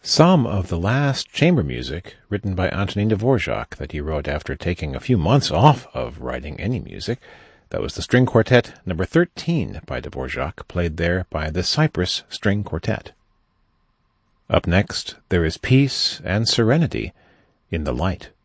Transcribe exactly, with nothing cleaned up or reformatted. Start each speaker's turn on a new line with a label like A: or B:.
A: Some of the last chamber music written by Antonin Dvorak that he wrote after taking a few months off of writing any music. That was the String Quartet number thirteen by Dvorak, played there by the Cyprus String Quartet. Up next, there is peace and serenity in the light.